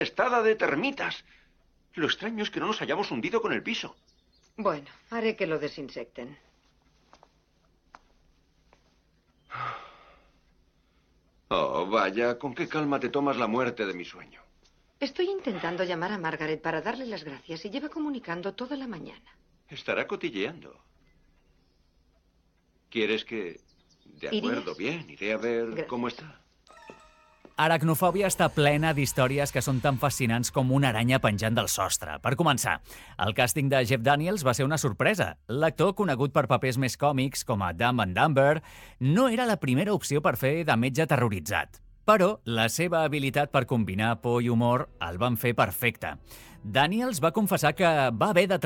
Estada de termitas. Lo extraño es que no nos hayamos hundido con el piso. Bueno, haré que lo desinsecten. Oh, vaya, con qué calma te tomas la muerte de mi sueño. Estoy intentando llamar a Margaret para darle las gracias y lleva comunicando toda la mañana. Estará cotilleando. ¿Quieres que...? De acuerdo, ¿Irías? bien, iré a ver Gracias. cómo está. Aracnofòbia està plena d'històries que són tan fascinants com una aranya penjant del sostre. Per començar, el càsting de Jeff Daniels va ser una sorpresa. L'actor, conegut per papers més còmics com a Dumb and Dumber, no era la primera opció per fer de metge terroritzat. Però la seva habilitat per combinar por i humor el van fer perfecte. Daniels va confessar que va haver de